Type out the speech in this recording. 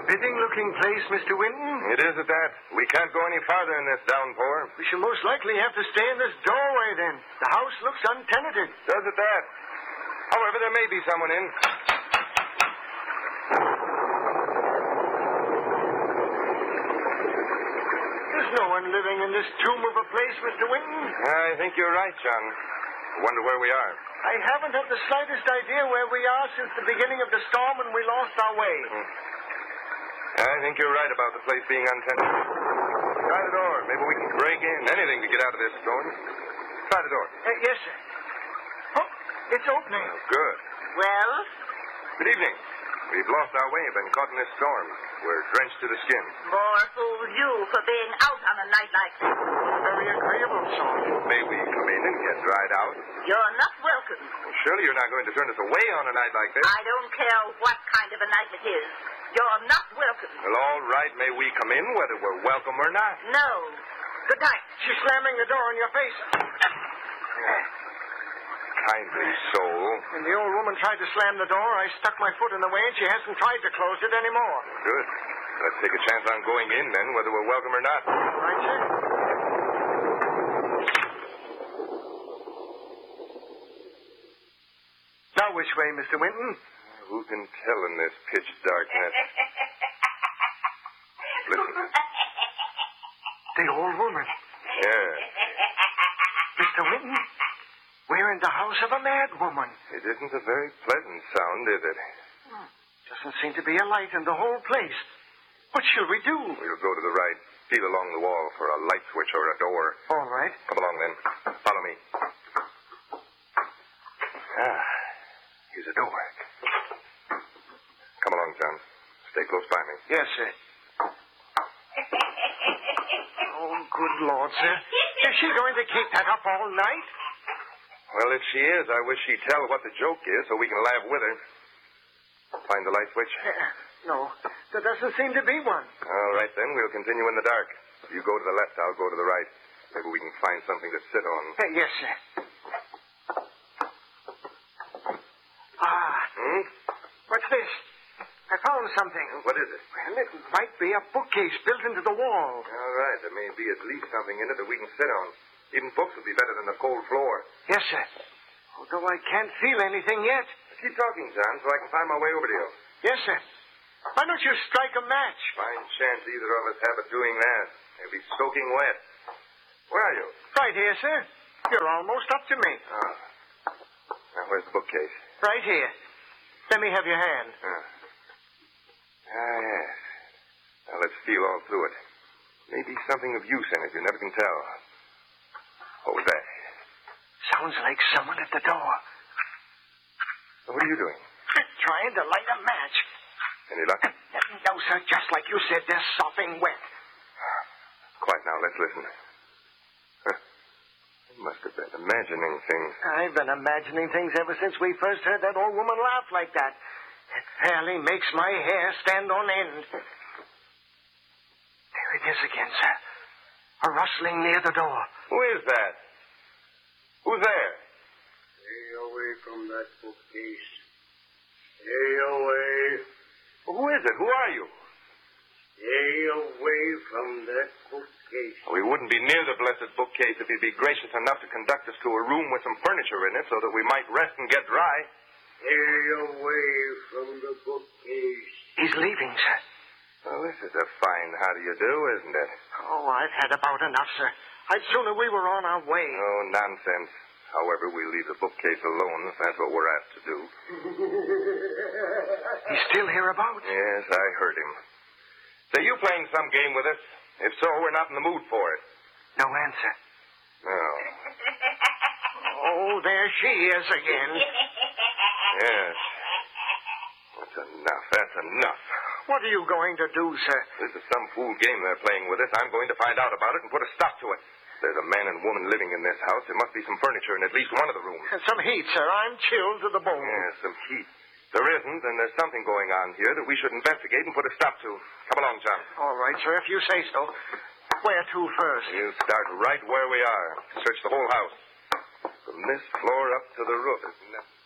Forbidding-looking place, Mr. Winton. It is at that. We can't go any farther in this downpour. We shall most likely have to stay in this doorway, then. The house looks untenanted. Does it that? However, there may be someone in. There's no one living in this tomb of a place, Mr. Winton. I think you're right, John. I wonder where we are. I haven't had the slightest idea where we are since the beginning of the storm when we lost our way. I think you're right about the place being untenanted. Try the door. Maybe we can break in. Anything to get out of this storm. Try the door. Yes, sir. Oh, it's opening. Good. Well? Good evening. We've lost our way and been caught in this storm. We're drenched to the skin. More fool you for being out on a night like this. Very agreeable, sort. May we come in and get dried out? You're not welcome. Well, surely you're not going to turn us away on a night like this. I don't care what kind of a night it is. You're not welcome. Well, all right. May we come in whether we're welcome or not? No. Good night. She's slamming the door in your face. Kindly soul. When the old woman tried to slam the door, I stuck my foot in the way, and she hasn't tried to close it anymore. Good. Let's take a chance on going in, then, whether we're welcome or not. Right, sir? Now, which way, Mr. Winton? Who can tell in this pitch darkness? Listen. The old woman. Yeah. Mr. Winton, we're in the house of a mad woman. It isn't a very pleasant sound, is it? Doesn't seem to be a light in the whole place. What shall we do? We'll go to the right. Feel along the wall for a light switch or a door. All right. Come along, then. Follow me. Here's a door. Come along, John. Stay close by me. Yes, sir. Oh, good Lord, sir. Is she going to keep that up all night? Well, if she is, I wish she'd tell what the joke is so we can laugh with her. Find the light switch? No, there doesn't seem to be one. All right, then. We'll continue in the dark. You go to the left, I'll go to the right. Maybe we can find something to sit on. Yes, sir. What's this? I found something. What is it? Well, it might be a bookcase built into the wall. All right. There may be at least something in it that we can sit on. Even books would be better than the cold floor. Yes, sir. Although I can't feel anything yet. Keep talking, John, so I can find my way over to you. Yes, sir. Why don't you strike a match? Fine chance either of us have of doing that. They'll be soaking wet. Where are you? Right here, sir. You're almost up to me. Oh. Now, where's the bookcase? Right here. Let me have your hand. Yes. Now, let's feel all through it. Maybe something of use in it. You never can tell. What was that? Sounds like someone at the door. What are you doing? Trying to light a match. Any luck? No, sir. Just like you said, they're sopping wet. Quiet now. Let's listen. You must have been imagining things. I've been imagining things ever since we first heard that old woman laugh like that. It fairly makes my hair stand on end. There it is again, sir. A rustling near the door. Who is that? Who's there? Stay away from that bookcase. Stay away. Who is it? Who are you? Stay away from that bookcase. We wouldn't be near the blessed bookcase if you'd be gracious enough to conduct us to a room with some furniture in it so that we might rest and get dry. Stay away from the bookcase. He's leaving, sir. Well, this is a fine how do you do, isn't it? Oh, I've had about enough, sir. I'd sooner we were on our way. Oh, nonsense. However, we'll leave the bookcase alone if that's what we're asked to do. He's still hereabouts? Yes, I heard him. Say, you playing some game with us? If so, we're not in the mood for it. No answer. No. Oh, there she is again. Yes. That's enough. That's enough. What are you going to do, sir? This is some fool game they're playing with us. I'm going to find out about it and put a stop to it. There's a man and woman living in this house. There must be some furniture in at least one of the rooms. Some heat, sir. I'm chilled to the bone. Yes, some heat. There isn't, and there's something going on here that we should investigate and put a stop to. Come along, John. All right, sir, if you say so. Where to first? We'll start right where we are. Search the whole house. From this floor up to the roof, isn't it?